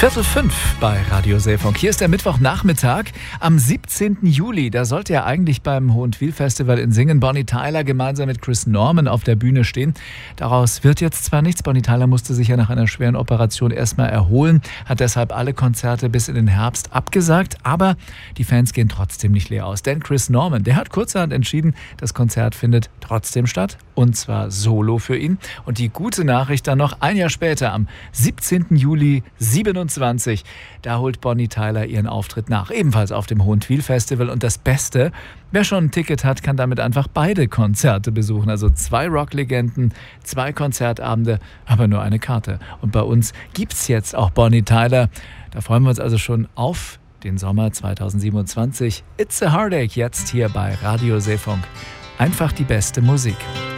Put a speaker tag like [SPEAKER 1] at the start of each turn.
[SPEAKER 1] 4:45 bei Radio Seefunk. Hier ist der Mittwochnachmittag am 17. Juli. Da sollte ja eigentlich beim Hohentwiel-Festival in Singen Bonnie Tyler gemeinsam mit Chris Norman auf der Bühne stehen. Daraus wird jetzt zwar nichts. Bonnie Tyler musste sich ja nach einer schweren Operation erstmal erholen, hat deshalb alle Konzerte bis in den Herbst abgesagt. Aber die Fans gehen trotzdem nicht leer aus. Denn Chris Norman, der hat kurzerhand entschieden, das Konzert findet trotzdem statt. Und zwar solo für ihn. Und die gute Nachricht dann noch ein Jahr später, am 17. Juli 27, da holt Bonnie Tyler ihren Auftritt nach, ebenfalls auf dem Hohentwiel-Festival. Und das Beste, wer schon ein Ticket hat, kann damit einfach beide Konzerte besuchen. Also 2 Rocklegenden, 2 Konzertabende, aber nur eine Karte. Und bei uns gibt's jetzt auch Bonnie Tyler. Da freuen wir uns also schon auf den Sommer 2027. It's a Heartache jetzt hier bei Radio Seefunk. Einfach die beste Musik.